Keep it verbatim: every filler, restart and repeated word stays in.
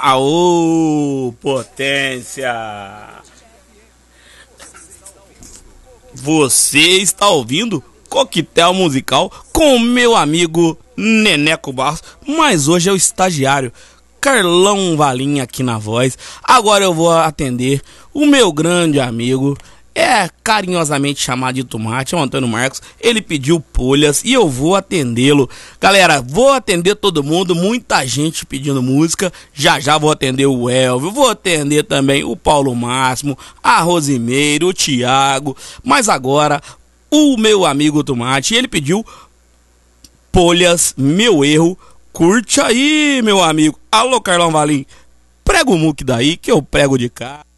Aô, potência! Você está ouvindo Coquetel Musical com meu amigo Neneco Barros, mas hoje é o estagiário Carlão Valim aqui na voz. Agora eu vou atender o meu grande amigo, é carinhosamente chamado de Tomate, é o Antônio Marcos. Ele pediu polhas e eu vou atendê-lo. Galera, vou atender todo mundo, muita gente pedindo música. Já já vou atender o Elvio, vou atender também o Paulo Máximo, a Rosimeiro, o Thiago. Mas agora, o meu amigo Tomate, ele pediu polhas, meu erro. Curte aí, meu amigo. Alô, Carlão Valim, prega o muque daí que eu prego de cá.